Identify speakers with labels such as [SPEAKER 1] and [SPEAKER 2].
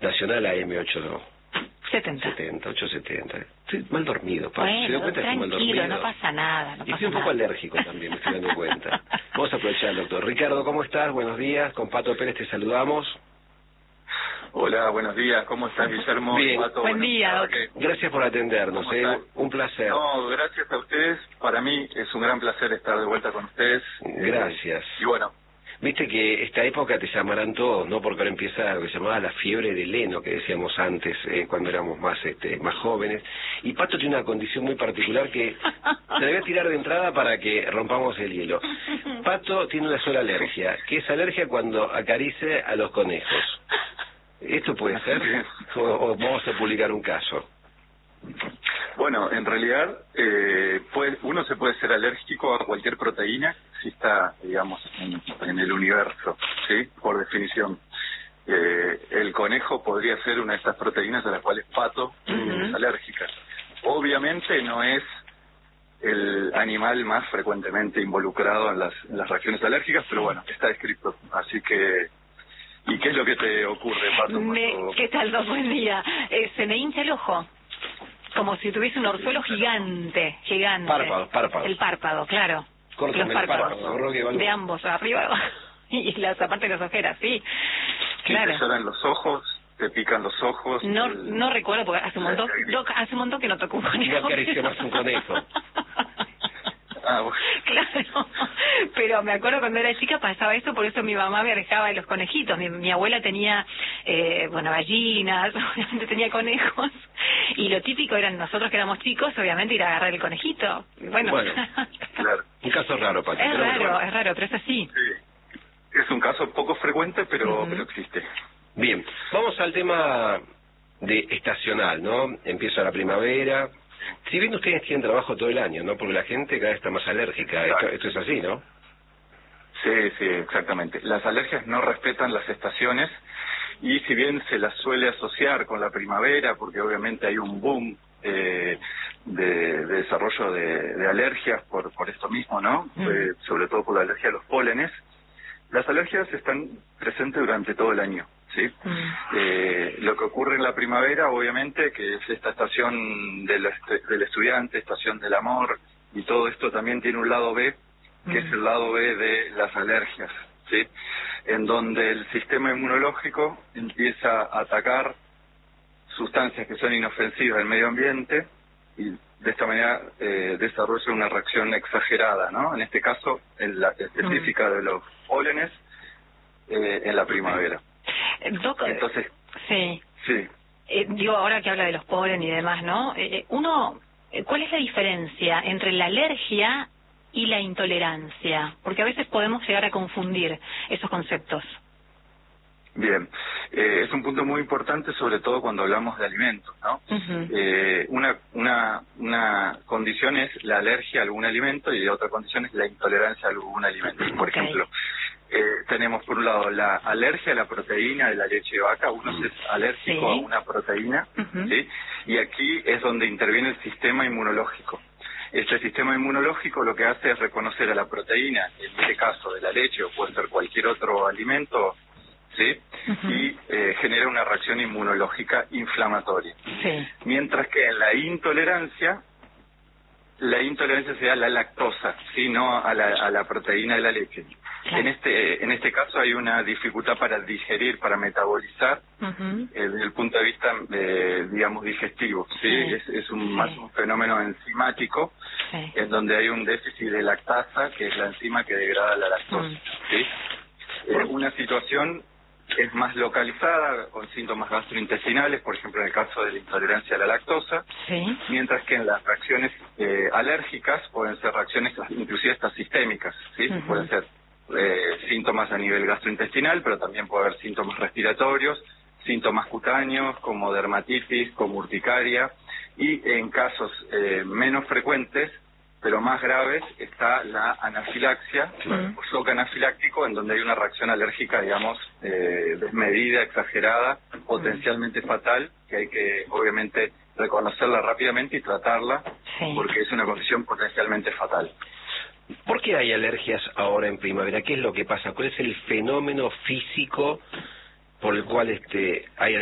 [SPEAKER 1] Nacional AM870. 870. Estoy mal dormido, Pato.
[SPEAKER 2] Bueno,
[SPEAKER 1] ¿Se da cuenta que estoy mal dormido?
[SPEAKER 2] tranquilo, no pasa nada. No
[SPEAKER 1] y
[SPEAKER 2] pasa
[SPEAKER 1] estoy un poco
[SPEAKER 2] nada.
[SPEAKER 1] alérgico también, me estoy dando cuenta. Vamos a aprovechar, doctor. Ricardo, ¿cómo estás? Buenos días. Con Pato Pérez te saludamos.
[SPEAKER 3] Hola, buenos días. ¿Cómo estás, Guillermo?
[SPEAKER 1] Bien.
[SPEAKER 3] Pato,
[SPEAKER 2] Buen día,
[SPEAKER 3] doctor.
[SPEAKER 1] Gracias por atendernos. Un placer.
[SPEAKER 3] No, gracias a ustedes. Para mí es un gran placer estar de vuelta con ustedes.
[SPEAKER 1] Gracias.
[SPEAKER 3] Y bueno.
[SPEAKER 1] Viste que esta época te llamarán todos, ¿no? Porque ahora empieza lo que se llamaba la fiebre del heno, que decíamos antes, cuando éramos más jóvenes. Y Pato tiene una condición muy particular que te la voy a tirar de entrada para que rompamos el hielo. Pato tiene una sola alergia, que es alergia cuando acaricia a los conejos. ¿Esto puede ser? ¿O vamos a publicar un caso?
[SPEAKER 3] Bueno, en realidad uno se puede ser alérgico a cualquier proteína que exista, digamos, en el universo, ¿sí? Por definición. El conejo podría ser una de estas proteínas a las cuales Pato es alérgica. Obviamente no es el animal más frecuentemente involucrado en las reacciones alérgicas, pero bueno, está descrito. Así que... ¿Y qué es lo que te ocurre, Pato?
[SPEAKER 2] ¿Qué tal, Doc? Buen día. Se me hincha el ojo. Como si tuviese un orzuelo gigante.
[SPEAKER 1] Párpados.
[SPEAKER 2] El párpado, claro.
[SPEAKER 1] Córtame
[SPEAKER 2] los párpados.
[SPEAKER 1] El párpado,
[SPEAKER 2] de ambos, arriba y abajo. Y las aparte de las ojeras, sí. Claro.
[SPEAKER 3] ¿Te lloran los ojos? ¿Te pican los ojos?
[SPEAKER 2] No recuerdo, porque hace un montón que no toco un conejo.
[SPEAKER 1] No acarició más un conejo.
[SPEAKER 3] Ah, bueno.
[SPEAKER 2] Claro, pero me acuerdo cuando era chica pasaba eso, por eso mi mamá me alejaba de los conejitos. Mi abuela tenía, gallinas, obviamente tenía conejos, y lo típico eran nosotros que éramos chicos, obviamente ir a agarrar el conejito. Bueno.
[SPEAKER 3] Claro.
[SPEAKER 1] Un caso raro, Pati.
[SPEAKER 2] Es raro, pero es así.
[SPEAKER 3] Sí. Es un caso poco frecuente, pero existe.
[SPEAKER 1] Bien, vamos al tema de estacional, ¿no? Empieza la primavera. Si bien ustedes tienen trabajo todo el año, ¿no? Porque la gente cada vez está más alérgica. Esto es así, ¿no?
[SPEAKER 3] Sí, exactamente. Las alergias no respetan las estaciones y si bien se las suele asociar con la primavera, porque obviamente hay un boom de desarrollo de alergias por esto mismo, ¿no? Sobre todo por la alergia a los pólenes, las alergias están presentes durante todo el año. ¿Sí? Lo que ocurre en la primavera, obviamente, que es esta estación del estudiante, estación del amor, y todo esto también tiene un lado B, que es el lado B de las alergias, ¿sí? En donde el sistema inmunológico empieza a atacar sustancias que son inofensivas del medio ambiente y de esta manera desarrolla una reacción exagerada, ¿no? En este caso, en la específica de los pólenes en la primavera.
[SPEAKER 2] Entonces, sí.
[SPEAKER 3] Sí.
[SPEAKER 2] Digo, ahora que habla de los polen y demás, ¿no? ¿Cuál es la diferencia entre la alergia y la intolerancia? Porque a veces podemos llegar a confundir esos conceptos.
[SPEAKER 3] Bien, es un punto muy importante, sobre todo cuando hablamos de alimentos, ¿no? Una condición es la alergia a algún alimento y otra condición es la intolerancia a algún alimento. Por ejemplo, tenemos por un lado la alergia a la proteína de la leche de vaca. Uno es alérgico a una proteína, ¿sí? Y aquí es donde interviene el sistema inmunológico. Este sistema inmunológico lo que hace es reconocer a la proteína, en este caso de la leche o puede ser cualquier otro alimento, ¿sí? Y genera una reacción inmunológica inflamatoria. Sí. Mientras que en la intolerancia se da a la lactosa, ¿sí? No a la proteína de la leche. Claro. En este caso hay una dificultad para digerir, para metabolizar, desde el punto de vista, digamos, digestivo, ¿sí? Es más un fenómeno enzimático, en donde hay un déficit de lactasa, que es la enzima que degrada la lactosa, ¿sí? Una situación es más localizada, con síntomas gastrointestinales, por ejemplo en el caso de la intolerancia a la lactosa, mientras que en las reacciones alérgicas pueden ser reacciones inclusive hasta sistémicas, ¿sí? Pueden ser síntomas a nivel gastrointestinal, pero también puede haber síntomas respiratorios, síntomas cutáneos como dermatitis, como urticaria, y en casos menos frecuentes pero más graves está la anafilaxia, o shock anafiláctico, en donde hay una reacción alérgica, digamos, desmedida, exagerada, potencialmente fatal, que hay que, obviamente, reconocerla rápidamente y tratarla, porque es una condición potencialmente fatal.
[SPEAKER 1] ¿Por qué hay alergias ahora en primavera? ¿Qué es lo que pasa? ¿Cuál es el fenómeno físico por el cual hay